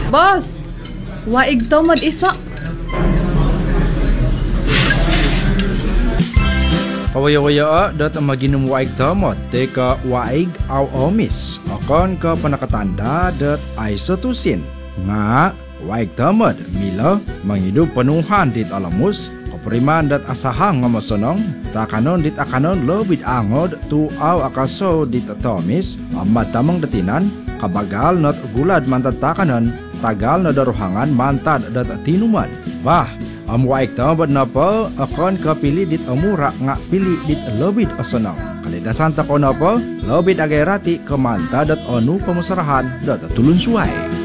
Bos, waig to mod isa. Kawaya-waya dat maginom waig tamot teka waig aw omis akan ka panakatanda dat isotusin nga waig tamot mila mangidup penuhan dit alamus kaperiman dat asahang nga masonong takanon dit akanon lobit angod tu aw akaso dit tomis amat tamang datinan kabagal not gulad mantad takanon tagal na daruhangan mantad dat tinuman bah waig tamot na po akan kapili dit amura nga pili dit lobit asonong kalidasan ta ko na po lobit agerati kamanta dat onu pamusarahan dat tulun suway.